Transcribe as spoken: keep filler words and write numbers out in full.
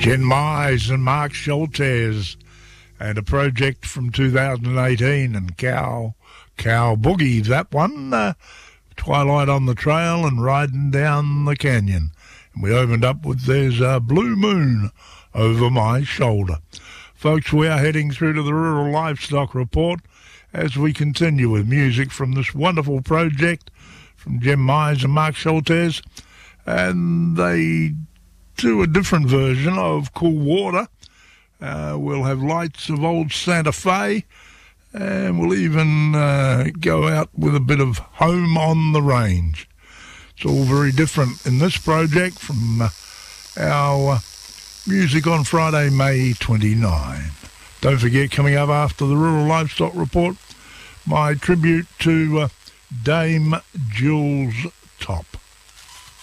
Jen Mize and Mark Schultes, and a project from two thousand eighteen, and Cow, Cow Boogie, that one, uh, Twilight on the Trail and Riding Down the Canyon. And we opened up with There's a Blue Moon Over My Shoulder. Folks, we are heading through to the Rural Livestock Report as we continue with music from this wonderful project from Jen Mize and Mark Schultes, and they do a different version of Cool Water. Uh, we'll have Lights of Old Santa Fe, and we'll even uh, go out with a bit of Home on the Range. It's all very different in this project from uh, our uh, music on Friday, May twenty-ninth. Don't forget, coming up after the Rural Livestock Report, my tribute to uh, Dame Jules Top.